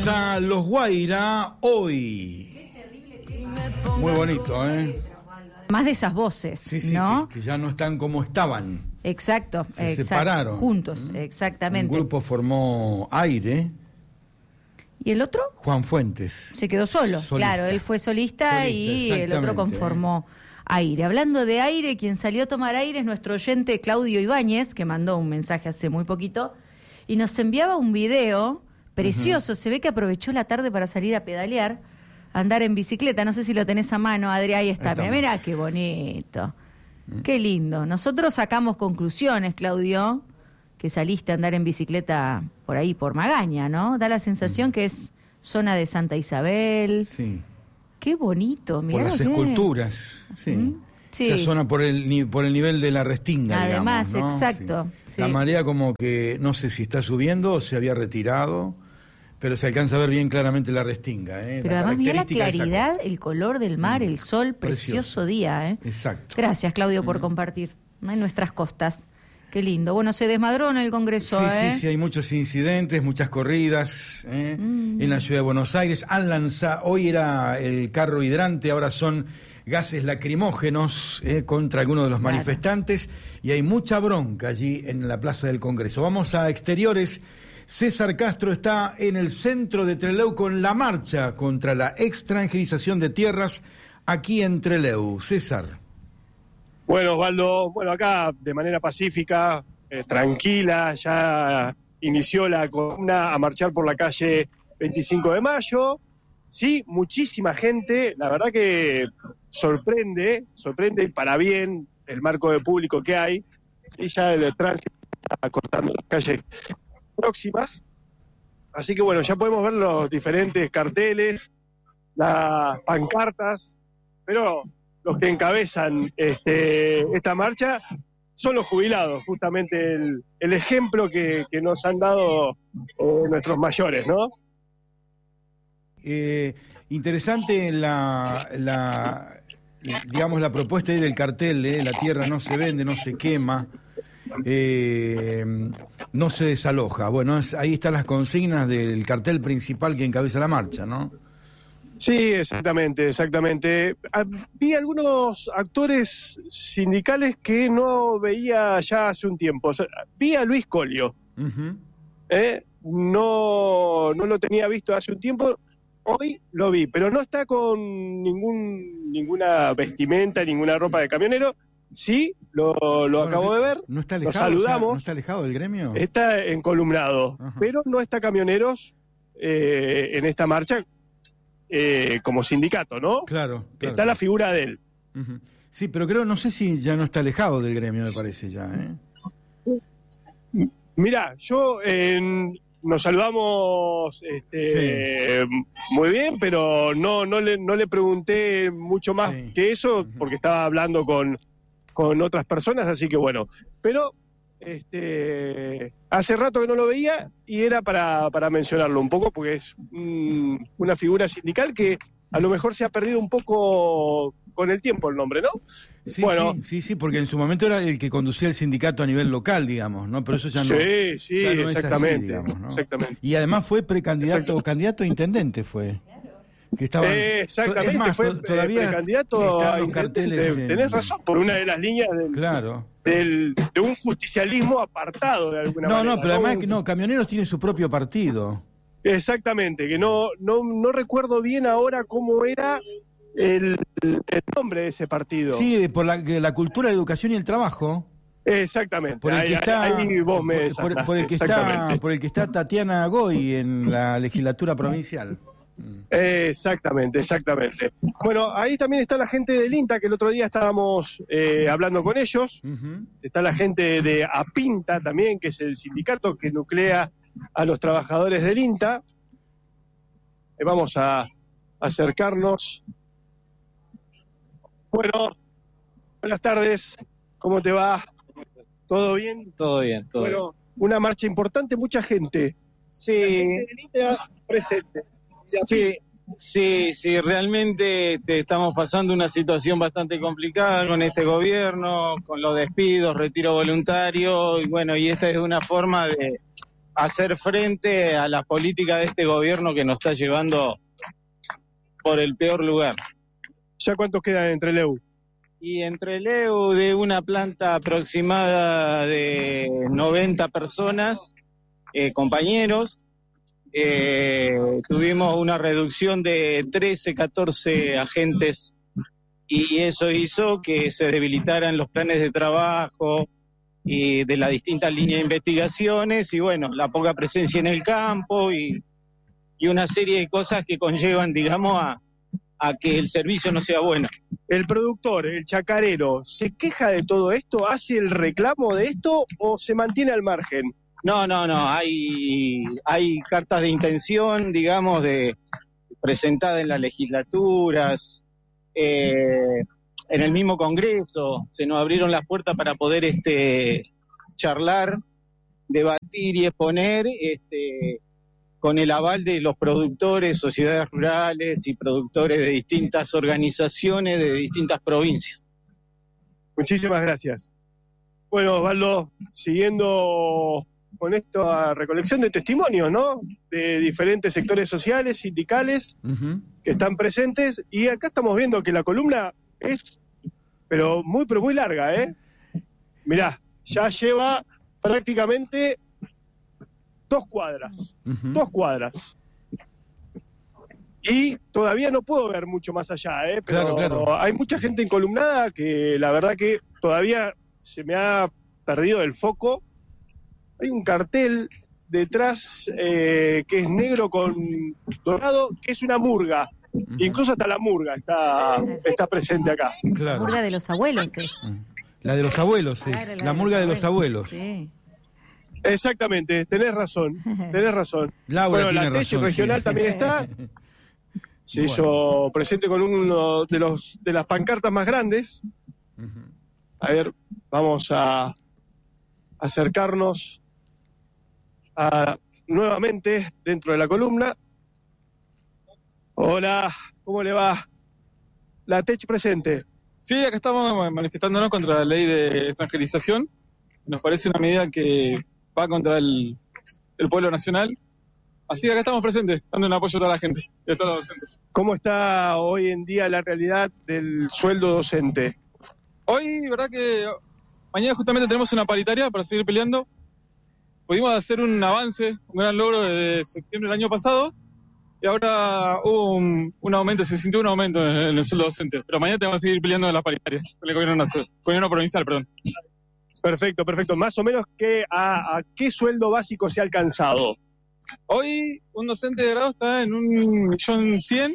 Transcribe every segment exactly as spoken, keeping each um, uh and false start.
a Los Guaira hoy. Muy bonito, ¿eh? Más de esas voces, sí, sí, ¿no? Que, que ya no están como estaban. Exacto, Se exacto, separaron. juntos, ¿Mm? exactamente. Un grupo formó Aire. ¿Y el otro? Juan Fuentes. Se quedó solo, Solista. claro, él fue solista, solista y el otro conformó Aire. Hablando de Aire, quien salió a tomar aire es nuestro oyente Claudio Ibáñez, que mandó un mensaje hace muy poquito, y nos enviaba un video precioso. Uh-huh. Se ve que aprovechó la tarde para salir a pedalear, a andar en bicicleta. No sé si lo tenés a mano, Adri, ahí está. Mira, mira qué bonito. Uh-huh. Qué lindo. Nosotros sacamos conclusiones, Claudio, que saliste a andar en bicicleta por ahí, por Magaña, ¿no? Da la sensación uh-huh. que es zona de Santa Isabel. Sí. Qué bonito, mirá. Por las qué... esculturas, sí. ¿Mm? Sí. Esa zona por el, por el nivel de la Restinga, además, digamos, ¿no? exacto. Sí. Sí. La marea como que no sé si está subiendo o se había retirado, pero se alcanza a ver bien claramente la Restinga, ¿eh? Pero la además mira la claridad, el color del mar, mm. el sol, precioso, precioso día, ¿eh? Exacto. Gracias, Claudio, por mm. compartir en nuestras costas. Qué lindo. Bueno, se desmadró en el Congreso, sí, ¿eh? Sí, sí, hay muchos incidentes, muchas corridas, ¿eh? mm. en la ciudad de Buenos Aires. Han lanzado, hoy era el carro hidrante, ahora son gases lacrimógenos eh, contra algunos de los claro. manifestantes, y hay mucha bronca allí en la Plaza del Congreso. Vamos a exteriores. César Castro está en el centro de Trelew con la marcha contra la extranjerización de tierras aquí en Trelew. César. Bueno, Osvaldo, bueno, acá de manera pacífica, eh, tranquila, ya inició la columna a marchar por la calle veinticinco de mayo. Sí, muchísima gente, la verdad que sorprende, sorprende y para bien el marco de público que hay, y ya el tránsito está cortando las calles próximas, así que bueno, ya podemos ver los diferentes carteles, las pancartas, pero los que encabezan este, esta marcha son los jubilados, justamente el, el ejemplo que, que nos han dado eh, nuestros mayores, ¿no? Eh, interesante la, la, digamos, la propuesta ahí del cartel, ¿eh? La tierra no se vende, no se quema, eh, no se desaloja. Bueno, es, ahí están las consignas del cartel principal que encabeza la marcha, ¿no? Sí, exactamente, exactamente. Vi algunos actores sindicales que no veía ya hace un tiempo. O sea, vi a Luis Collio, uh-huh. ¿eh? no, no lo tenía visto hace un tiempo. Hoy lo vi, pero no está con ningún ninguna vestimenta, ninguna ropa de camionero. Sí, lo, lo bueno, acabo de ver. ¿No está alejado? Lo saludamos. O sea, ¿no está alejado del gremio? Está encolumnado, uh-huh. pero no está camioneros eh, en esta marcha eh, como sindicato, ¿no? Claro. claro está la figura de él. Uh-huh. Sí, pero creo, no sé si ya no está alejado del gremio, me parece ya, ¿eh? Mirá, yo... en Nos saludamos este, sí. muy bien, pero no no le no le pregunté mucho más sí. que eso, porque estaba hablando con, con otras personas, así que bueno. Pero este, hace rato que no lo veía y era para, para mencionarlo un poco, porque es mm, una figura sindical que a lo mejor se ha perdido un poco con el tiempo el nombre, ¿no? Sí, bueno, sí, sí, sí, porque en su momento era el que conducía el sindicato a nivel local, digamos, ¿no? Pero eso ya no. Sí, sí, ya no exactamente, es así, digamos, ¿no? exactamente. Y además fue precandidato, candidato a intendente fue. Que estaba, eh, exactamente, es más, fue to, todavía precandidato a los carteles. En... Tenés razón, por una de las líneas del, claro. del, de un justicialismo apartado de alguna no, manera. No, no, pero ¿no? además, no, Camioneros tiene su propio partido. Exactamente, que no, no, no recuerdo bien ahora cómo era el, el nombre de ese partido. Sí, por la, la cultura, la educación y el trabajo. Exactamente. Por el que ahí, está, ahí vos me por, por, por el que está, por el que está Tatiana Goy en la legislatura provincial. Exactamente, exactamente. Bueno, ahí también está la gente del INTA, que el otro día estábamos eh, hablando con ellos. Uh-huh. Está la gente de APINTA también, que es el sindicato que nuclea a los trabajadores del INTA. Eh, vamos a acercarnos. Bueno, buenas tardes. ¿Cómo te va? ¿Todo bien? Todo bien, todo bueno, bien. Una marcha importante, mucha gente. Sí. La gente del INTA presente. Sí, sí, sí, realmente te estamos pasando una situación bastante complicada con este gobierno, con los despidos, retiro voluntario, y bueno, y esta es una forma de hacer frente a la política de este gobierno que nos está llevando por el peor lugar. ¿Ya cuántos quedan entre Trelew? Y entre Trelew, de una planta aproximada de noventa personas, eh, compañeros, eh, tuvimos una reducción de trece, catorce agentes, y eso hizo que se debilitaran los planes de trabajo y de las distintas líneas de investigaciones, y bueno, la poca presencia en el campo y, y una serie de cosas que conllevan, digamos, a, a que el servicio no sea bueno. ¿El productor, el chacarero, se queja de todo esto? ¿Hace el reclamo de esto o se mantiene al margen? No, no, no, hay, hay cartas de intención, digamos, de presentadas en las legislaturas, eh, en el mismo Congreso, se nos abrieron las puertas para poder este, charlar, debatir y exponer este, con el aval de los productores, sociedades rurales y productores de distintas organizaciones de distintas provincias. Muchísimas gracias. Bueno, Osvaldo, siguiendo con esta recolección de testimonios, ¿no? De diferentes sectores sociales, sindicales, uh-huh. que están presentes, y acá estamos viendo que la columna es, pero muy, pero muy larga, ¿eh? Mirá, ya lleva prácticamente dos cuadras, uh-huh. dos cuadras. Y todavía no puedo ver mucho más allá, ¿eh? Pero claro, claro. Hay mucha gente encolumnada que la verdad que todavía se me ha perdido el foco. Hay un cartel detrás eh, que es negro con dorado, que es una murga. Uh-huh. Incluso hasta la murga está, está presente acá. Claro. La murga de los abuelos es. La de los abuelos es. Claro, la, la murga de los abuelos. Sí. Exactamente, tenés razón, tenés razón. Laura bueno, tiene la tesis razón, regional sí. también está. Se bueno. hizo presente con uno de los de las pancartas más grandes. Uh-huh. A ver, vamos a acercarnos a, nuevamente dentro de la columna. Hola, ¿cómo le va? La T E C presente. Sí, acá estamos manifestándonos contra la ley de extranjerización. Nos parece una medida que va contra el, el pueblo nacional. Así que acá estamos presentes, dando un apoyo a toda la gente y a todos los docentes. ¿Cómo está hoy en día la realidad del sueldo docente? Hoy, verdad que mañana justamente tenemos una paritaria para seguir peleando. Pudimos hacer un avance, un gran logro desde septiembre del año pasado, y ahora hubo un, un aumento, se sintió un aumento en el, en el sueldo docente. Pero mañana tenemos que seguir peleando en las paritarias, con el gobierno, nacional, gobierno provincial, perdón. Perfecto, perfecto. Más o menos, ¿qué, a, ¿a qué sueldo básico se ha alcanzado? Hoy un docente de grado está en un millón cien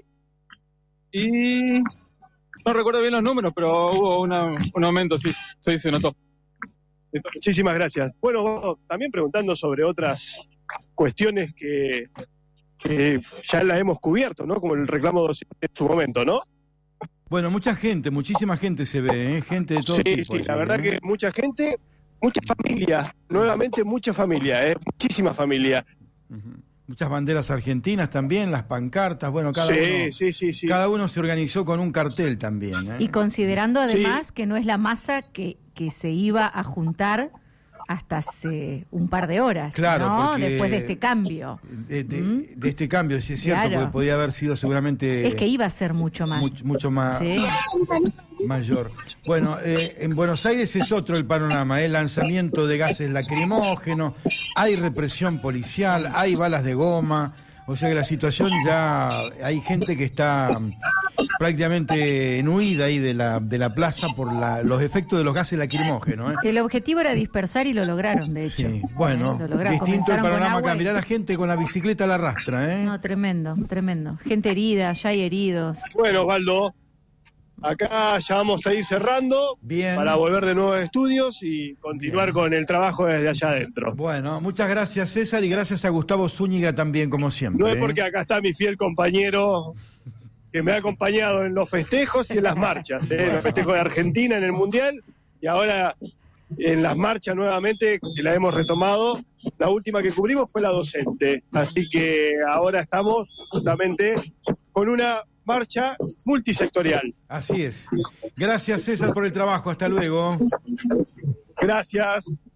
y no recuerdo bien los números, pero hubo una, un aumento, sí, sí, se notó. Muchísimas gracias. Bueno, también preguntando sobre otras cuestiones que, que ya las hemos cubierto, ¿no? Como el reclamo docente en su momento, ¿no? Bueno, mucha gente, muchísima gente se ve, ¿eh? Gente de todo sí, tipo. Sí, sí, la ¿eh? verdad que mucha gente, mucha familia, nuevamente mucha familia, ¿eh? Muchísima familia. Uh-huh. Muchas banderas argentinas también, las pancartas, bueno, cada, sí, uno, sí, sí, sí. cada uno se organizó con un cartel también. ¿eh? Y considerando además sí. que no es la masa que, que se iba a juntar hasta hace un par de horas, claro, ¿no? Después de este cambio. De, de, ¿Mm? de este cambio, sí es cierto, claro. porque podía haber sido seguramente... Es que iba a ser mucho más. Mucho, mucho más sí. mayor. Bueno, eh, en Buenos Aires es otro el panorama, el ¿eh? lanzamiento de gases lacrimógenos, hay represión policial, hay balas de goma, o sea que la situación ya... Hay gente que está prácticamente en huida ahí de la, de la plaza por la, los efectos de los gases lacrimógenos. ¿eh? El objetivo era dispersar y lo lograron, de hecho. Sí, bueno, lo lograron. distinto el panorama acá. Y... Mirá la gente con la bicicleta a la rastra. ¿eh? No, tremendo, tremendo. Gente herida, ya hay heridos. Bueno, Osvaldo, acá ya vamos a ir cerrando. Bien. Para volver de nuevo a estudios y continuar Bien. Con el trabajo desde allá adentro. Bueno, muchas gracias, César, y gracias a Gustavo Zúñiga también, como siempre. No es ¿eh? porque acá está mi fiel compañero que me ha acompañado en los festejos y en las marchas, ¿eh? En los festejos de Argentina en el Mundial y ahora en las marchas nuevamente, que la hemos retomado. La última que cubrimos fue la docente, así que ahora estamos justamente con una marcha multisectorial. Así es. Gracias, César, por el trabajo. Hasta luego. Gracias.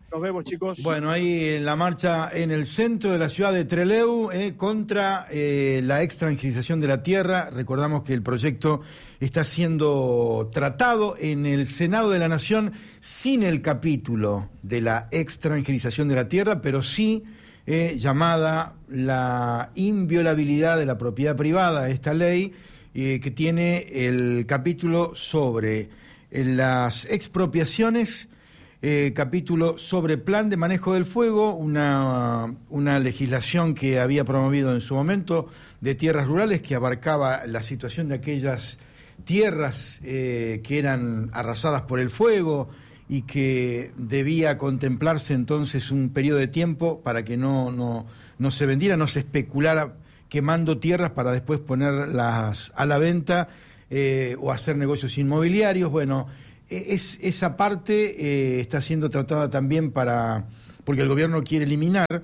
Nos vemos, chicos. Bueno, ahí la marcha en el centro de la ciudad de Trelew eh, contra eh, la extranjerización de la tierra. Recordamos que el proyecto está siendo tratado en el Senado de la Nación sin el capítulo de la extranjerización de la tierra, pero sí eh, llamada la inviolabilidad de la propiedad privada, esta ley eh, que tiene el capítulo sobre eh, las expropiaciones. Eh, capítulo sobre plan de manejo del fuego, una, una legislación que había promovido en su momento de tierras rurales que abarcaba la situación de aquellas tierras eh, que eran arrasadas por el fuego y que debía contemplarse entonces un periodo de tiempo para que no, no, no se vendiera, no se especulara quemando tierras para después ponerlas a la venta eh, o hacer negocios inmobiliarios. Bueno, Es, esa parte eh, está siendo tratada también para porque el gobierno quiere eliminar eh,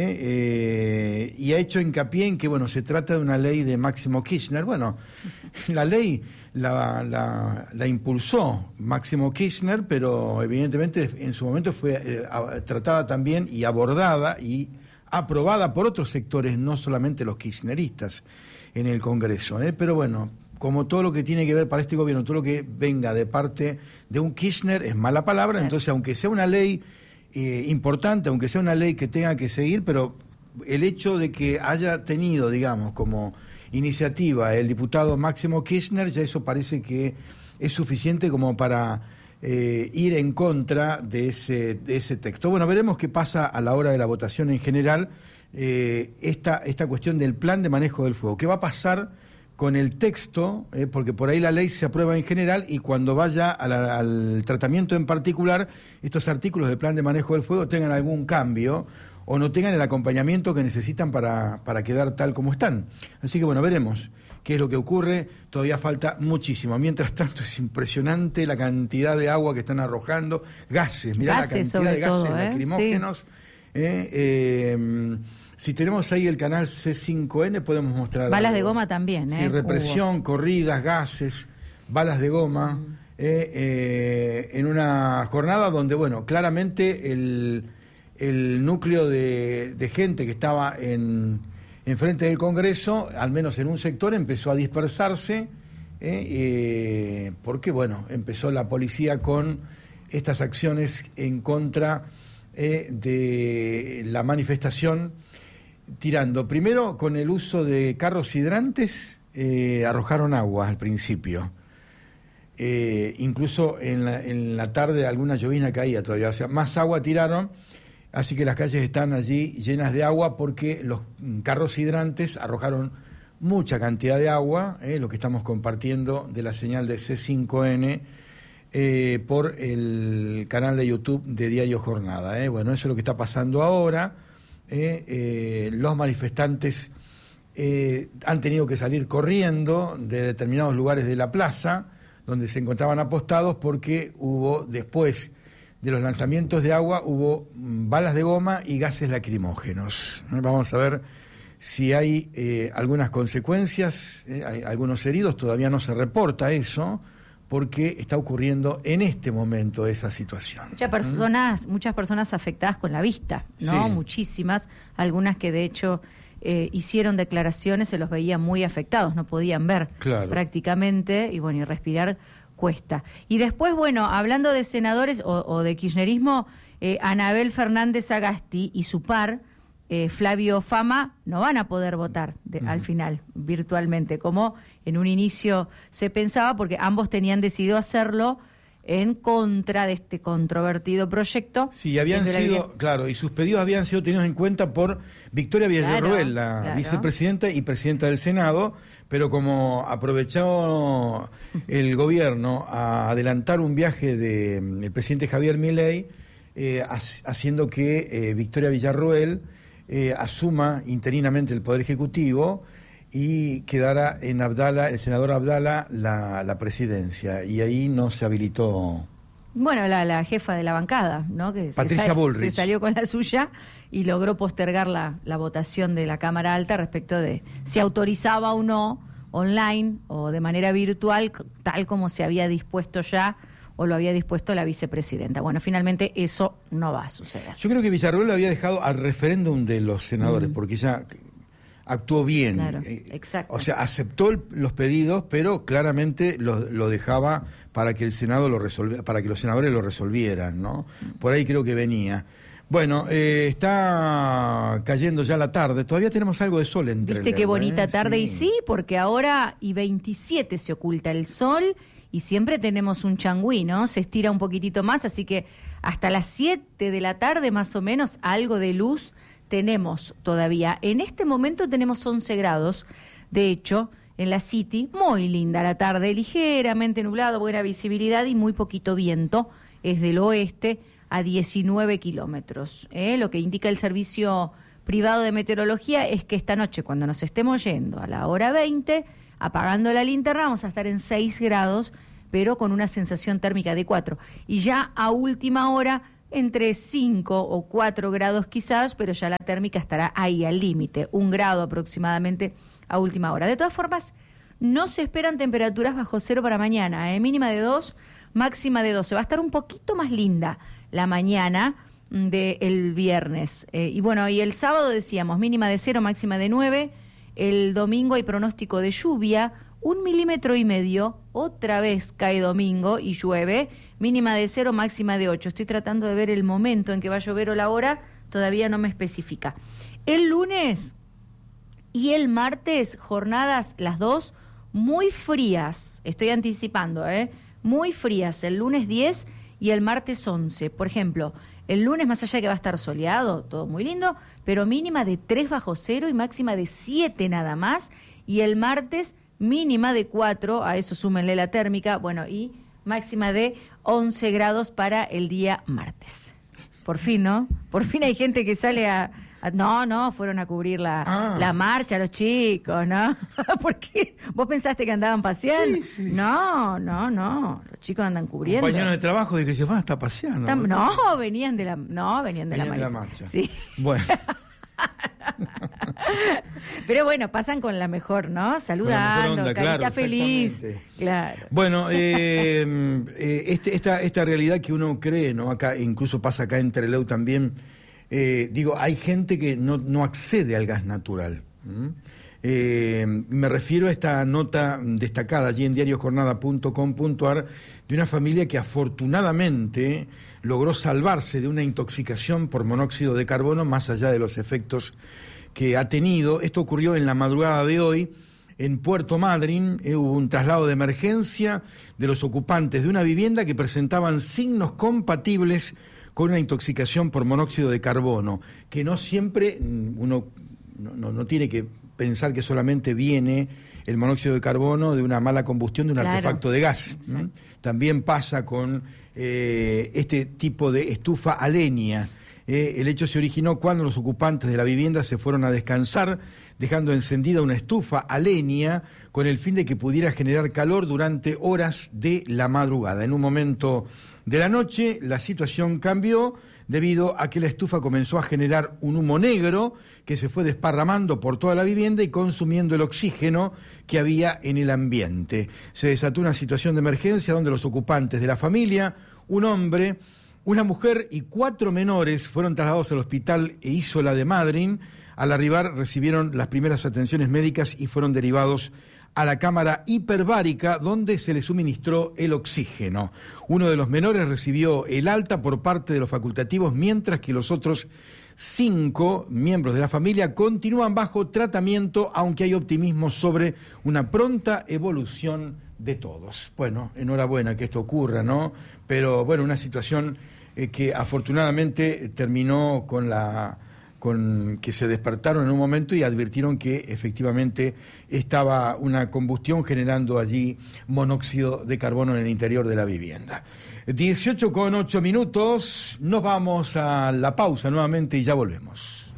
eh, y ha hecho hincapié en que bueno se trata de una ley de Máximo Kirchner. Bueno, la ley la, la, la impulsó Máximo Kirchner, pero evidentemente en su momento fue eh, tratada también y abordada y aprobada por otros sectores, no solamente los kirchneristas en el Congreso. Eh, pero bueno, como todo lo que tiene que ver para este gobierno, todo lo que venga de parte de un Kirchner es mala palabra, claro. Entonces aunque sea una ley eh, importante, aunque sea una ley que tenga que seguir, pero el hecho de que haya tenido, digamos, como iniciativa el diputado Máximo Kirchner, ya eso parece que es suficiente como para eh, ir en contra de ese, de ese texto. Bueno, veremos qué pasa a la hora de la votación en general, eh, esta, esta cuestión del plan de manejo del fuego. ¿Qué va a pasar con el texto, eh, porque por ahí la ley se aprueba en general y cuando vaya a la, al tratamiento en particular, estos artículos del plan de manejo del fuego tengan algún cambio o no tengan el acompañamiento que necesitan para, para quedar tal como están? Así que bueno, veremos qué es lo que ocurre, todavía falta muchísimo. Mientras tanto es impresionante la cantidad de agua que están arrojando, gases, mirá gases, la cantidad de gases todo, ¿eh? lacrimógenos. Sí. Eh, eh, Si tenemos ahí el canal C cinco N, podemos mostrar... Balas algo. de goma también, ¿eh? Sí, represión, Hubo. corridas, gases, balas de goma, mm. eh, eh, en una jornada donde, bueno, claramente el, el núcleo de, de gente que estaba en, en frente del Congreso, al menos en un sector, empezó a dispersarse, eh, eh, porque, bueno, empezó la policía con estas acciones en contra eh, de la manifestación, tirando, primero con el uso de carros hidrantes, eh, arrojaron agua al principio. Eh, incluso en la, en la tarde alguna llovizna caía todavía, o sea, más agua tiraron, así que las calles están allí llenas de agua porque los carros hidrantes arrojaron mucha cantidad de agua, eh, lo que estamos compartiendo de la señal de C cinco N eh, por el canal de YouTube de Diario Jornada. Eh. Bueno, eso es lo que está pasando ahora. Eh, eh, los manifestantes eh, han tenido que salir corriendo de determinados lugares de la plaza donde se encontraban apostados porque hubo, después de los lanzamientos de agua, hubo mm, balas de goma y gases lacrimógenos. Eh, vamos a ver si hay eh, algunas consecuencias, eh, hay algunos heridos, todavía no se reporta eso, porque está ocurriendo en este momento esa situación. Muchas personas, ¿Mm? muchas personas afectadas con la vista, ¿no? Sí. Muchísimas, algunas que de hecho eh, hicieron declaraciones, se los veía muy afectados, no podían ver claro. prácticamente, y bueno, y respirar cuesta. Y después, bueno, hablando de senadores o, o de kirchnerismo, eh, Anabel Fernández Agasti y su par, Eh, Flavio Fama, no van a poder votar de, uh-huh. al final, virtualmente, como en un inicio se pensaba, porque ambos tenían decidido hacerlo en contra de este controvertido proyecto. Sí, habían sido, la... claro, y sus pedidos habían sido tenidos en cuenta por Victoria Villarroel, claro, la claro. vicepresidenta y presidenta del Senado, pero como aprovechó el gobierno a adelantar un viaje del de, presidente Javier Milei, eh, haciendo que eh, Victoria Villarroel Eh, asuma interinamente el Poder Ejecutivo y quedara en Abdala, el senador Abdala, la, la presidencia. Y ahí no se habilitó... Bueno, la, la jefa de la bancada, ¿no? Que Patricia se, Bullrich. Se salió con la suya y logró postergar la, la votación de la Cámara Alta respecto de si autorizaba o no online o de manera virtual, tal como se había dispuesto ya o lo había dispuesto la vicepresidenta. Bueno, finalmente eso no va a suceder. Yo creo que Villarruel lo había dejado al referéndum de los senadores, mm. porque ya actuó bien. Claro, exacto. O sea, aceptó el, los pedidos, pero claramente lo, lo dejaba para que el Senado lo resolviera, para que los senadores lo resolvieran, ¿no? Por ahí creo que venía. Bueno, eh, está cayendo ya la tarde. Todavía tenemos algo de sol entre. Viste qué bonita tarde, sí. Y sí, porque ahora y veintisiete se oculta el sol y siempre tenemos un changüí, ¿no? Se estira un poquitito más, así que hasta las siete de la tarde más o menos algo de luz tenemos todavía. En este momento tenemos once grados, de hecho, en la City, muy linda la tarde, ligeramente nublado, buena visibilidad y muy poquito viento, es del oeste a diecinueve kilómetros. ¿eh? Lo que indica el servicio privado de meteorología es que esta noche, cuando nos estemos yendo a la hora veinte, apagando la linterna, vamos a estar en seis grados, pero con una sensación térmica de cuatro. Y ya a última hora, entre cinco o cuatro grados quizás, pero ya la térmica estará ahí al límite, un grado aproximadamente a última hora. De todas formas, no se esperan temperaturas bajo cero para mañana, ¿eh? Mínima de dos, máxima de doce. Va a estar un poquito más linda la mañana del viernes. Eh, y bueno, y el sábado decíamos, mínima de cero, máxima de nueve. El domingo hay pronóstico de lluvia, un milímetro y medio, otra vez cae domingo y llueve, mínima de cero, máxima de ocho. Estoy tratando de ver el momento en que va a llover o la hora, todavía no me especifica. El lunes y el martes, jornadas las dos muy frías, estoy anticipando, ¿eh? Muy frías, el lunes diez y el martes once. Por ejemplo, el lunes, más allá de que va a estar soleado, todo muy lindo, pero mínima de tres bajo cero y máxima de siete nada más, y el martes mínima de cuatro, a eso súmenle la térmica, bueno, y máxima de once grados para el día martes. Por fin, ¿no? Por fin hay gente que sale a... a no, no, fueron a cubrir la, ah, la marcha los chicos, ¿no? Porque vos pensaste que andaban paseando. Sí, sí. No, no, no, los chicos andan cubriendo. Compañeros de trabajo de que se van hasta paseando. Tam, no, venían de la, no, venían de, venían la, de la marcha. Sí. Bueno. Pero bueno, pasan con la mejor, ¿no? Saludando, onda, carita claro, feliz. Claro. Bueno, eh, eh, este, esta, esta realidad que uno cree, ¿no? Acá, incluso pasa acá en Trelew también. Eh, digo, hay gente que no, no accede al gas natural. ¿Mm? Eh, me refiero a esta nota destacada allí en diario jornada punto com punto a r de una familia que afortunadamente logró salvarse de una intoxicación por monóxido de carbono, más allá de los efectos que ha tenido. Esto ocurrió en la madrugada de hoy en Puerto Madryn. Eh, hubo un traslado de emergencia de los ocupantes de una vivienda que presentaban signos compatibles con una intoxicación por monóxido de carbono, que no siempre uno no, no, no tiene que pensar que solamente viene el monóxido de carbono de una mala combustión de un claro. artefacto de gas. ¿Mm? También pasa con eh, este tipo de estufa a leña. Eh, el hecho se originó cuando los ocupantes de la vivienda se fueron a descansar, dejando encendida una estufa a leña con el fin de que pudiera generar calor durante horas de la madrugada. En un momento de la noche, la situación cambió debido a que la estufa comenzó a generar un humo negro que se fue desparramando por toda la vivienda y consumiendo el oxígeno que había en el ambiente. Se desató una situación de emergencia donde los ocupantes de la familia, un hombre, una mujer y cuatro menores fueron trasladados al hospital Isola de Madryn. Al arribar recibieron las primeras atenciones médicas y fueron derivados a la cámara hiperbárica donde se le suministró el oxígeno. Uno de los menores recibió el alta por parte de los facultativos, mientras que los otros cinco miembros de la familia continúan bajo tratamiento, aunque hay optimismo sobre una pronta evolución de todos. Bueno, enhorabuena que esto ocurra, ¿no? Pero bueno, una situación eh, que afortunadamente terminó con la... con que se despertaron en un momento y advirtieron que efectivamente estaba una combustión generando allí monóxido de carbono en el interior de la vivienda. dieciocho con ocho minutos, nos vamos a la pausa nuevamente y ya volvemos.